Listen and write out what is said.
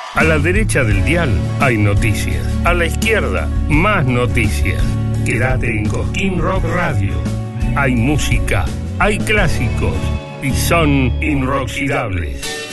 A la derecha del dial hay noticias. A la izquierda, más noticias. Quédate en Cosquín Rock Radio. Hay música, hay clásicos y son inoxidables.